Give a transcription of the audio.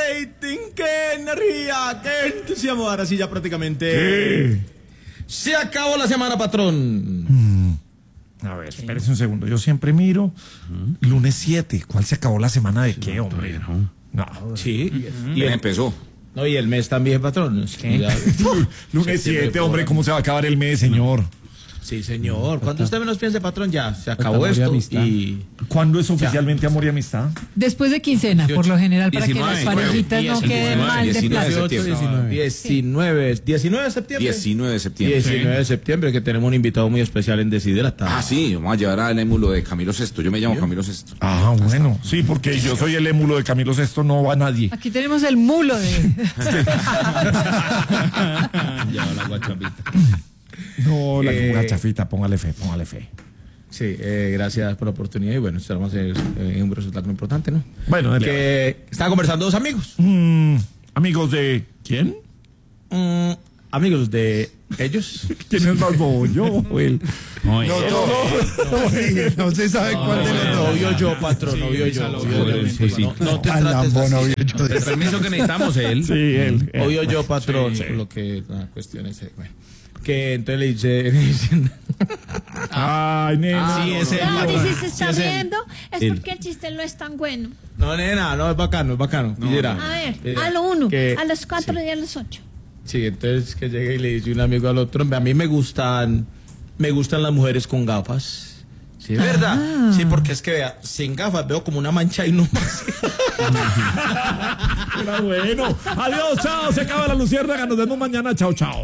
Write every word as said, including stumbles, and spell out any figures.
rating, qué energía, qué entusiasmo. Ahora sí, ya prácticamente. ¿Qué? Se acabó la semana, patrón. Mm. A ver, espérese un segundo. Yo siempre miro. Uh-huh. Lunes siete. ¿Cuál se acabó la semana de qué, hombre? No. no. Sí. Uh-huh. Y, y empezó. No, y el mes también, patrón. ¿Qué? Lunes siete, hombre, ¿cómo se va a acabar el mes, señor? Sí, señor. Cuando usted menos piense, patrón, ya se acabó esto. Y... ¿Cuándo es oficialmente ya. Amor y Amistad? Después de quincena, por lo general, para diecinueve, que las parejitas no queden mal de plata. diecinueve, diecinueve de septiembre. diecinueve de septiembre. diecinueve de septiembre, que tenemos un invitado muy especial en Desiderata. Ah, sí, vamos a llevar al émulo de Camilo Sesto. Yo me llamo ¿Sí? Camilo Sesto. Ah, bueno. Sí, porque yo soy el émulo de Camilo Sesto, no va nadie. Aquí tenemos el mulo de... Ya la guachapita. No, la eh, gachafita, póngale fe, póngale fe. Sí, eh, gracias por la oportunidad y bueno, esperamos hacer eh, un resultado importante, ¿no? Bueno, que le... estaba conversando dos amigos. Mm, ¿Amigos de quién? Mm, amigos de ellos. ¿Quién es más bobo, yo o él? No, no, no, no, no se sabe no, cuál de los dos. Novio yo, patrón, novio yo. No te trates así. El permiso que necesitamos él. Sí, él. Obvio yo, patrón. Sí, sí. Lo que la cuestión es, bueno. Que entonces le dice, le dicen, ay, nena. Ah, sí, ese no, no, si se está sí, riendo es el... porque el chiste no es tan bueno. No, nena, no, es bacano, es bacano. No, Mira, a ver, mira, a lo uno, que, a los cuatro sí. y a los ocho. Sí, entonces que llega y le dice un amigo al otro, a mí me gustan, me gustan las mujeres con gafas. Sí, es verdad. Ah. Sí, porque es que vea, sin gafas veo como una mancha y no más. Era bueno. Adiós, chao, se acaba la luciérnaga, nos vemos mañana, chao, chao.